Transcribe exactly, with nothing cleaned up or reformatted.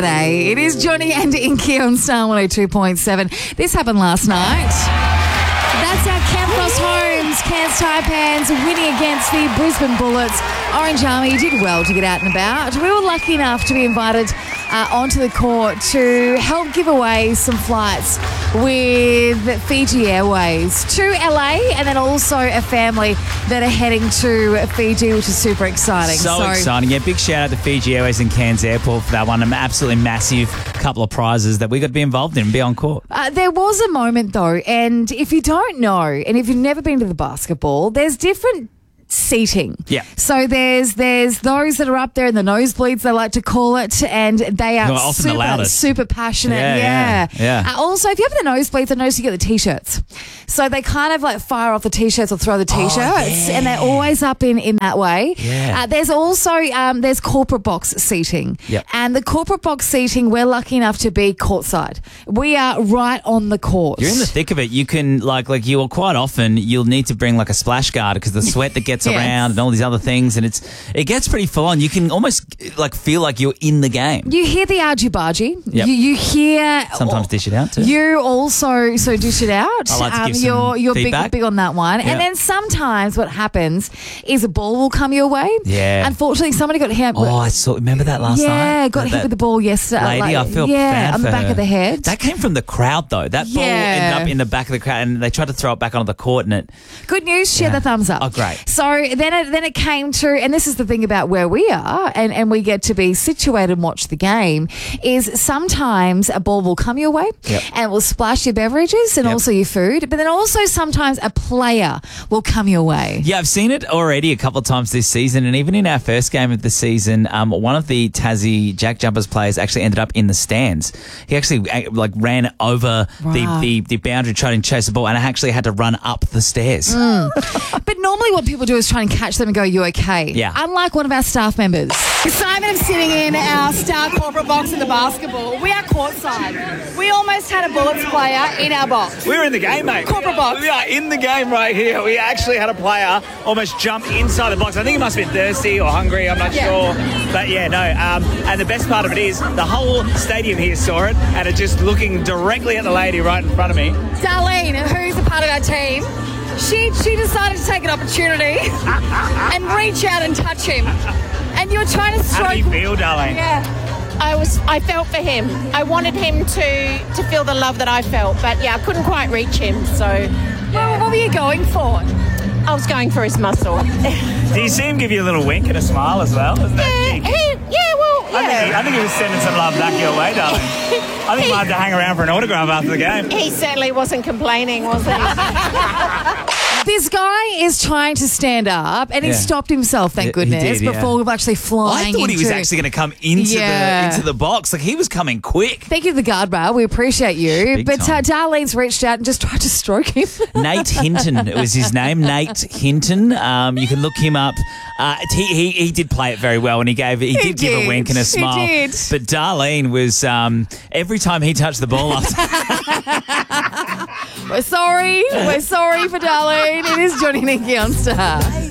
G'day. It is Johnny and Inky on Star one oh two point seven. This happened last night. That's our Campos Homes, Cairns Taipans winning against the Brisbane Bullets. Orange Army did well to get out and about. We were lucky enough to be invited uh, onto the court to help give away some flights with Fiji Airways to L A, and then also a family that are heading to Fiji, which is super exciting. So, so exciting. Yeah, big shout out to Fiji Airways and Cairns Airport for that one. An absolutely massive couple of prizes that we got to be involved in and be on court. Uh, there was a moment though, and if you don't know, and if you've never been to the basketball, there's different seating. Yeah. So there's there's those that are up there in the nosebleeds, they like to call it, and they are Well, often the super, loudest. super passionate. Yeah, Yeah. yeah, yeah. Uh, also, if you have the nosebleeds, I notice you get the T-shirts. So they kind of like fire off the T-shirts or throw the T-shirts, yeah. and they're always up in, in that way. Yeah. Uh, there's also um, there's corporate box seating. Yep. And the corporate box seating, we're lucky enough to be courtside. We are right on the court. You're in the thick of it. You can, like, like you will quite often, you'll need to bring like a splash guard because the sweat that gets Yes. around and all these other things, and it's it gets pretty full on. You can almost like feel like you're in the game. You hear the argy-bargy. Yep. You, you hear... Sometimes dish it out too. You also so dish it out. I like to give some you're you're big, feedback. big on that one. Yeah. And then sometimes what happens is a ball will come your way. Yeah. Unfortunately, somebody got hit. Oh, I saw. Remember that last night? yeah, got That- hit that with the ball yesterday. lady. like- I feel yeah, bad on the for back her. of the head. That came from the crowd though. That ball Yeah. ended up in the back of the crowd, and they tried to throw it back onto the court, and it. Good news, share Yeah. the thumbs up. Oh, great. So then it, then it came to, and this is the thing about where we are, and, and we get to be situated and watch the game, is sometimes a ball will come your way Yep. and it will splash your beverages and Yep. also your food, but then also sometimes a player will come your way. Yeah, I've seen it already a couple of times this season, and even in our first game of the season, um, one of the Tassie Jack Jumpers players actually ended up in the stands. He actually uh, like ran over the, Right. the, the boundary trying to chase the ball, and I actually had to run up the stairs. But normally what people do is try and catch them and go, you okay? Yeah. Unlike one of our staff members. Simon is sitting in our star corporate box in the basketball. We are courtside. We almost had a Bullets player in our box. We were in the game, mate. Corporate box. We are in the game right here. We actually had a player almost jump inside the box. I think he must have been thirsty or hungry. I'm not Yeah. sure. But yeah, no. Um, and the best part of it is the whole stadium here saw it and are just looking directly at the lady right in front of me. Darlene, who's a part of our team, she she decided to take an opportunity and reach out and touch him. And you were trying to How stroke... do you feel, darling? Yeah. I was I felt for him. I wanted him to to feel the love that I felt, but yeah, I couldn't quite reach him. So Well, what were you going for? I was going for his muscle. Do you see him give you a little wink and a smile as well? Isn't that yeah, cheeky? he, yeah, well, I think, he, yeah. I think he was sending some love back your way, darling. I think He- I had to hang around for an autograph after the game. He certainly wasn't complaining, was he? This guy is trying to stand up and he Yeah. stopped himself, thank He- he goodness, did, yeah. before actually flying I thought he was into- actually going to come into Yeah. the into the box. Like he was coming quick. Thank you to the guardrail. We appreciate you. Big but uh, time. Darlene's reached out and just tried to stroke him. Nate Hinton was his name. Nate Hinton. Um, you can look him up. Uh, he, he he did play it very well, and he gave he, did, give a did. wink and a He smile. did. But Darlene was um, every time he touched the ball up. We're sorry. We're sorry for Darlene. It is Johnny Nicky on Star.